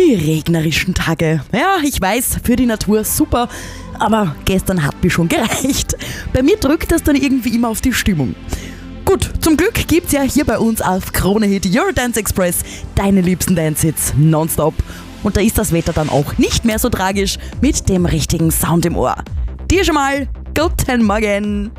Die regnerischen Tage. Ja, ich weiß, für die Natur super, aber gestern hat mir schon gereicht. Bei mir drückt das dann irgendwie immer auf die Stimmung. Gut, zum Glück gibt's ja hier bei uns auf Krone Hit Eurodance Express deine liebsten Dance-Hits nonstop. Und da ist das Wetter dann auch nicht mehr so tragisch mit dem richtigen Sound im Ohr. Dir schon mal guten Morgen!